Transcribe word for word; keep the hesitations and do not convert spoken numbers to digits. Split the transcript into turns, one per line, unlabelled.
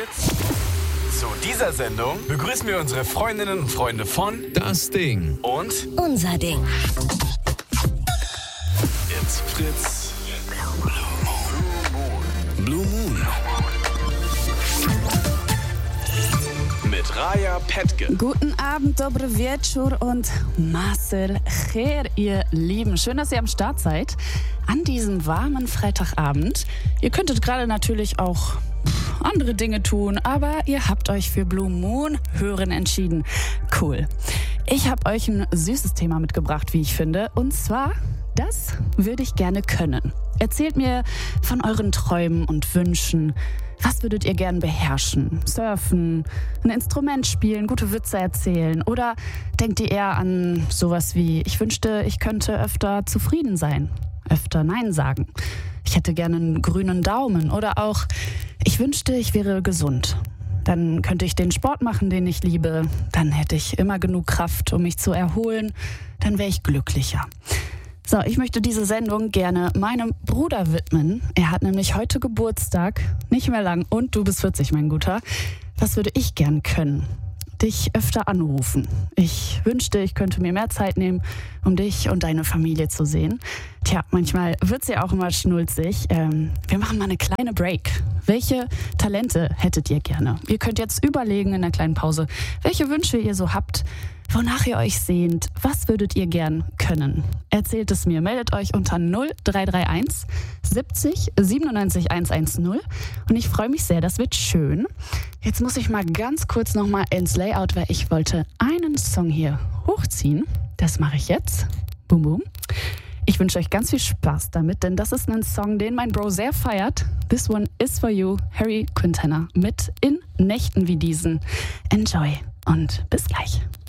Fritz. Zu dieser Sendung begrüßen wir unsere Freundinnen und Freunde von
Das Ding
und
Unser Ding.
It's Fritz. Blue Moon. Mit Raya Petke.
Guten Abend, dobre wieczór und Marcel Kher, ihr Lieben. Schön, dass ihr am Start seid an diesem warmen Freitagabend. Ihr könntet gerade natürlich auch andere Dinge tun, aber ihr habt euch für Blue Moon hören entschieden. Cool. Ich habe euch ein süßes Thema mitgebracht, wie ich finde, und zwar: Das würde ich gerne können. Erzählt mir von euren Träumen und Wünschen. Was würdet ihr gern beherrschen? Surfen, ein Instrument spielen, gute Witze erzählen? Oder denkt ihr eher an sowas wie: Ich wünschte, ich könnte öfter zufrieden sein, öfter Nein sagen? Ich hätte gerne einen grünen Daumen. Oder auch: Ich wünschte, ich wäre gesund. Dann könnte ich den Sport machen, den ich liebe. Dann hätte ich immer genug Kraft, um mich zu erholen. Dann wäre ich glücklicher. So, ich möchte diese Sendung gerne meinem Bruder widmen. Er hat nämlich heute Geburtstag, nicht mehr lang, und du bist vierzig, mein Guter. Was würde ich gern können? Dich öfter anrufen. Ich wünschte, ich könnte mir mehr Zeit nehmen, um dich und deine Familie zu sehen. Tja, manchmal wird's ja auch immer schnulzig. Ähm, wir machen mal eine kleine Break. Welche Talente hättet ihr gerne? Ihr könnt jetzt überlegen in der kleinen Pause, welche Wünsche ihr so habt, wonach ihr euch sehnt. Was würdet ihr gern können? Erzählt es mir. Meldet euch unter null drei drei eins siebzig siebenundneunzig hundertzehn. Und ich freue mich sehr, das wird schön. Jetzt muss ich mal ganz kurz nochmal ins Layout, weil ich wollte einen Song hier hochziehen. Das mache ich jetzt. Boom, boom. Ich wünsche euch ganz viel Spaß damit, denn das ist ein Song, den mein Bro sehr feiert. This one is for you, Harry Quintana, mit In Nächten wie diesen. Enjoy und bis gleich.